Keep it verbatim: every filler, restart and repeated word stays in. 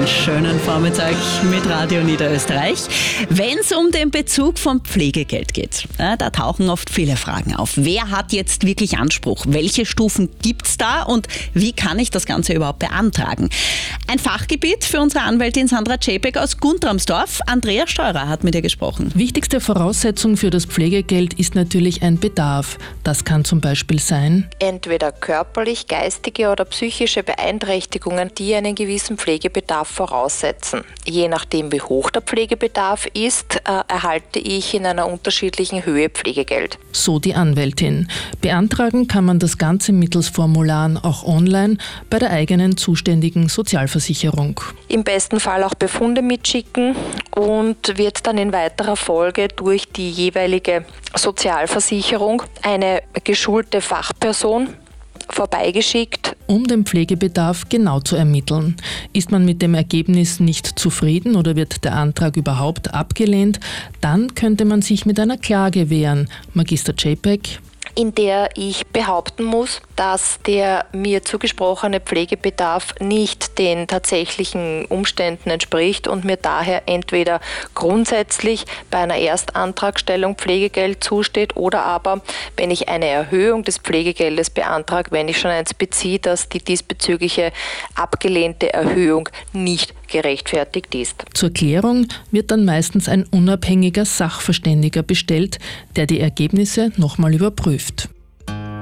einen schönen Vormittag mit Radio Niederösterreich. Wenn es um den Bezug von Pflegegeld geht, ja, da tauchen oft viele Fragen auf. Wer hat jetzt wirklich Anspruch? Welche Stufen gibt es da und wie kann ich das Ganze überhaupt beantragen? Ein Fachgebiet für unsere Anwältin Sandra Czepek aus Guntramsdorf. Andrea Steurer hat mit ihr gesprochen. Wichtigste Voraussetzung für das Pflegegeld ist natürlich ein Bedarf. Das kann zum Beispiel sein: entweder körperlich, geistige oder psychische Beeinträchtigungen, die einen gewissen Pflegebedarf voraussetzen. Je nachdem, wie hoch der Pflegebedarf ist, äh, erhalte ich in einer unterschiedlichen Höhe Pflegegeld. So die Anwältin. Beantragen kann man das Ganze mittels Formularen auch online bei der eigenen zuständigen Sozialversicherung. Im besten Fall auch Befunde mitschicken und wird dann in weiterer Folge durch die jeweilige Sozialversicherung eine geschulte Fachperson vorbeigeschickt, um den Pflegebedarf genau zu ermitteln. Ist man mit dem Ergebnis nicht zufrieden oder wird der Antrag überhaupt abgelehnt, dann könnte man sich mit einer Klage wehren. Magister Czepek: in der ich behaupten muss, dass der mir zugesprochene Pflegebedarf nicht den tatsächlichen Umständen entspricht und mir daher entweder grundsätzlich bei einer Erstantragstellung Pflegegeld zusteht oder aber, wenn ich eine Erhöhung des Pflegegeldes beantrage, wenn ich schon eins beziehe, dass die diesbezügliche abgelehnte Erhöhung nicht gerechtfertigt ist. Zur Klärung wird dann meistens ein unabhängiger Sachverständiger bestellt, der die Ergebnisse nochmal überprüft.